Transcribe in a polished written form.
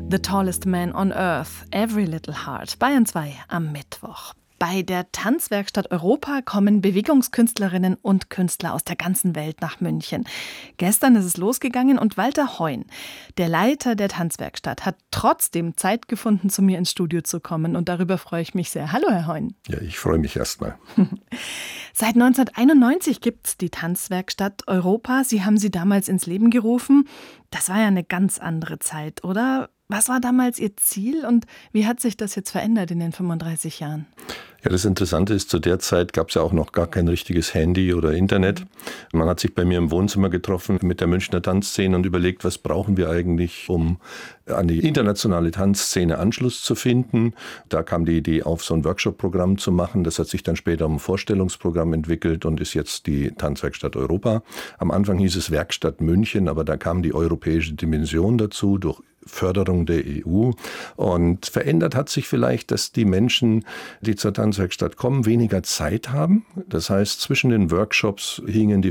The Tallest Man on Earth, Every Little Heart, Bayern 2 am Mittwoch. Bei der Tanzwerkstatt Europa kommen Bewegungskünstlerinnen und Künstler aus der ganzen Welt nach München. Gestern ist es losgegangen und Walter Heun, der Leiter der Tanzwerkstatt, hat trotzdem Zeit gefunden, zu mir ins Studio zu kommen. Und darüber freue ich mich sehr. Hallo, Herr Heun. Ja, ich freue mich erstmal. Seit 1991 gibt es die Tanzwerkstatt Europa. Sie haben sie damals ins Leben gerufen. Das war ja eine ganz andere Zeit, oder? Was war damals Ihr Ziel und wie hat sich das jetzt verändert in den 35 Jahren? Ja, das Interessante ist, zu der Zeit gab es ja auch noch gar kein richtiges Handy oder Internet. Man hat sich bei mir im Wohnzimmer getroffen mit der Münchner Tanzszene und überlegt, was brauchen wir eigentlich, um an die internationale Tanzszene Anschluss zu finden. Da kam die Idee auf, so ein Workshop-Programm zu machen. Das hat sich dann später um ein Vorstellungsprogramm entwickelt und ist jetzt die Tanzwerkstatt Europa. Am Anfang hieß es Werkstatt München, aber da kam die europäische Dimension dazu durch Förderung der EU. Und verändert hat sich vielleicht, dass die Menschen, die zur Tanzwerkstatt kommen, weniger Zeit haben. Das heißt, zwischen den Workshops hingen die